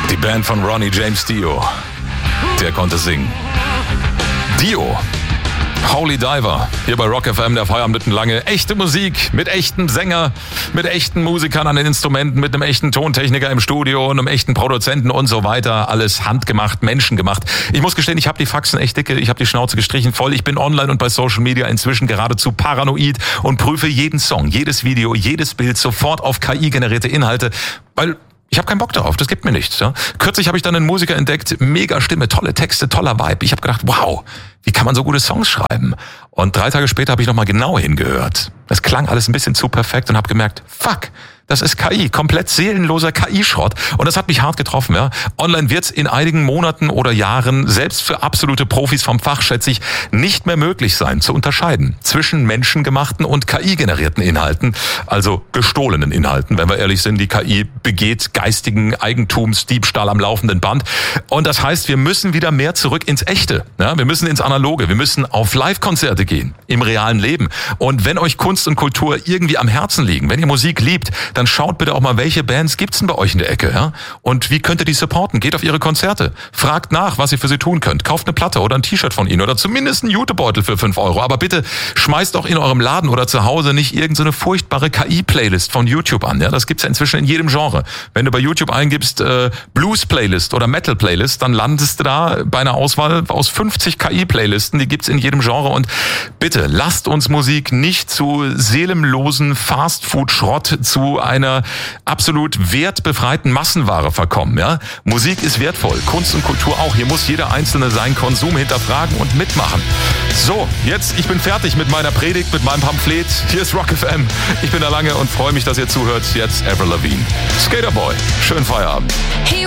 Die Band von Ronnie James Dio. Der konnte singen. Dio. Holy Diver. Hier bei Rock FM, der Feierabend mittenlange. Echte Musik mit echten Sänger, mit echten Musikern an den Instrumenten, mit einem echten Tontechniker im Studio und einem echten Produzenten und so weiter. Alles handgemacht, menschengemacht. Ich muss gestehen, ich habe die Faxen echt dicke, ich habe die Schnauze gestrichen voll. Ich bin online und bei Social Media inzwischen geradezu paranoid und prüfe jeden Song, jedes Video, jedes Bild sofort auf KI-generierte Inhalte, weil ich habe keinen Bock darauf, das gibt mir nichts. Ja. Kürzlich habe ich dann einen Musiker entdeckt, mega Stimme, tolle Texte, toller Vibe. Ich habe gedacht, wow, wie kann man so gute Songs schreiben? Und 3 Tage später habe ich nochmal genau hingehört. Es klang alles ein bisschen zu perfekt und habe gemerkt, fuck, das ist KI, komplett seelenloser KI-Schrott. Und das hat mich hart getroffen. Ja. Online wird's in einigen Monaten oder Jahren, selbst für absolute Profis vom Fach, schätze ich, nicht mehr möglich sein, zu unterscheiden zwischen menschengemachten und KI-generierten Inhalten, also gestohlenen Inhalten. Wenn wir ehrlich sind, die KI begeht geistigen Eigentumsdiebstahl am laufenden Band. Und das heißt, wir müssen wieder mehr zurück ins Echte. Ja. Wir müssen ins Analoge. Wir müssen auf Live-Konzerte gehen, im realen Leben. Und wenn euch Kunst und Kultur irgendwie am Herzen liegen, wenn ihr Musik liebt, dann schaut bitte auch mal, welche Bands gibt's denn bei euch in der Ecke, ja? Und wie könnt ihr die supporten? Geht auf ihre Konzerte. Fragt nach, was ihr für sie tun könnt. Kauft eine Platte oder ein T-Shirt von ihnen oder zumindest einen Jutebeutel für 5 €. Aber bitte schmeißt doch in eurem Laden oder zu Hause nicht irgendeine furchtbare KI-Playlist von YouTube an, ja? Das gibt's ja inzwischen in jedem Genre. Wenn du bei YouTube eingibst, Blues-Playlist oder Metal-Playlist, dann landest du da bei einer Auswahl aus 50 KI-Playlisten, die gibt's in jedem Genre. Und bitte, lasst uns Musik nicht zu seelenlosen Fast-Food-Schrott, zu einer absolut wertbefreiten Massenware verkommen. Ja? Musik ist wertvoll, Kunst und Kultur auch. Hier muss jeder Einzelne seinen Konsum hinterfragen und mitmachen. So, jetzt, ich bin fertig mit meiner Predigt, mit meinem Pamphlet. Hier ist Rock FM. Ich bin da lange und freue mich, dass ihr zuhört. Jetzt Avril Lavigne. Skater Boy. Schönen Feierabend. He